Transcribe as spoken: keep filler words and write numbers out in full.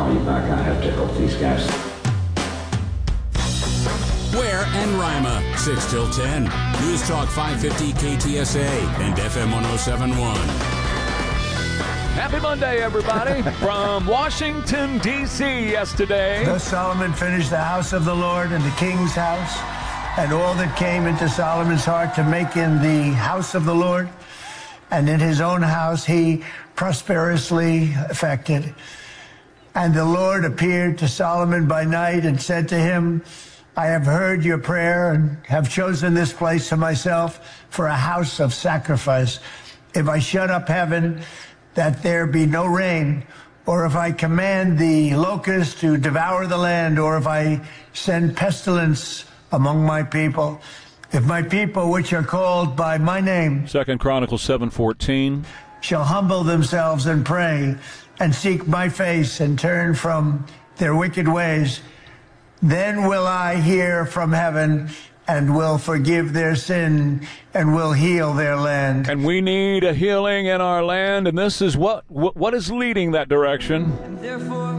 call me back. I have to help these guys. Ware and Rima, six till ten. News Talk five fifty K T S A and F M one oh seven point one. Happy Monday, everybody. From Washington, D C yesterday. Thus Solomon finished the house of the Lord and the king's house, and all that came into Solomon's heart to make in the house of the Lord. And in his own house he prosperously effected. And the Lord appeared to Solomon by night and said to him, I have heard your prayer and have chosen this place for myself for a house of sacrifice. If I shut up heaven, that there be no rain, or if I command the locusts to devour the land, or if I send pestilence among my people, if my people, which are called by my name, Second Chronicles seven fourteen, shall humble themselves and pray and seek my face and turn from their wicked ways, then will I hear from heaven and will forgive their sin and will heal their land. And we need a healing in our land, and this is what what is leading that direction.